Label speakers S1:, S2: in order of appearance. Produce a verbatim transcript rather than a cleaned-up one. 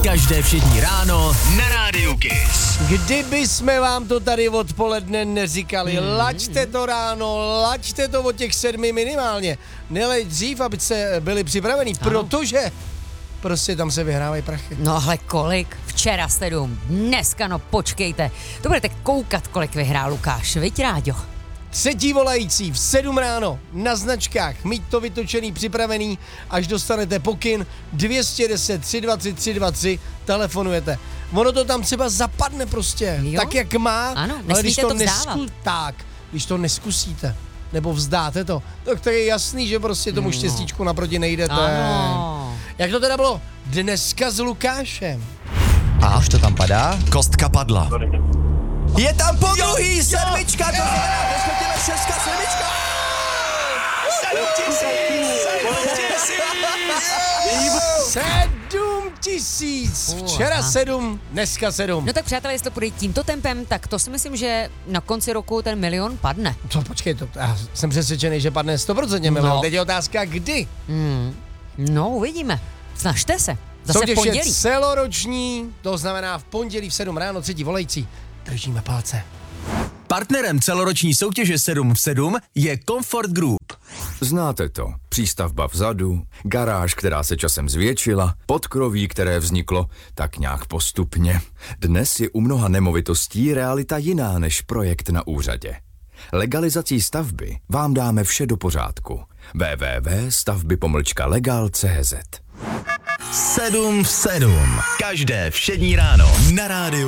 S1: Každé všední ráno na Rádiu Kiss.
S2: Kdyby jsme vám to tady odpoledne neříkali, mm. laďte to ráno, laďte to od těch sedmi minimálně. Nelej dřív, aby se byli připraveni, ano. Protože prostě tam se vyhrávají prachy.
S3: No ale kolik? Včera sedm, dneska no počkejte. To budete koukat, kolik vyhrál Lukáš, viď Ráďo?
S2: Třetí volající v sedm ráno na značkách, mít to vytočený, připravený, až dostanete pokyn dvě stě deset, tři dva tři, tři dva tři, telefonujete. Ono to tam třeba zapadne prostě,
S3: jo?
S2: Tak jak má,
S3: ano,
S2: ale když to,
S3: to
S2: nesku... tak, když to neskusíte, nebo vzdáte to, tak to je jasný, že prostě tomu štěstíčku naproti nejdete.
S3: Ano.
S2: Jak to teda bylo dneska s Lukášem?
S1: A už to tam padá? Kostka padla. Je tam po druhý sedmička, to znamená, respektive šestka sedmička. Sedm tisíc,
S2: sedm tisíc, včera sedm, dneska sedm.
S3: No tak přátelé, jestli to půjde tímto tempem, tak to si myslím, že na konci roku ten milion padne.
S2: To počkej, to, já jsem přesvědčený, že padne sto procent milion.
S3: No.
S2: Teď je otázka, kdy?
S3: Hmm. No, uvidíme. Snažte se. Zase
S2: Soutěž
S3: pondělí.
S2: je celoroční, to znamená v pondělí v sedm ráno, třetí volající. Držíme palce.
S1: Partnerem celoroční soutěže sedm v sedm je Comfort Group.
S4: Znáte to. Přístavba vzadu, garáž, která se časem zvětšila, podkroví, které vzniklo tak nějak postupně. Dnes je u mnoha nemovitostí realita jiná než projekt na úřadě. Legalizací stavby vám dáme vše do pořádku. w w w tečka stavby pomlčka legal tečka cé zet.
S1: sedm v sedm. Každé všední ráno na Rádiu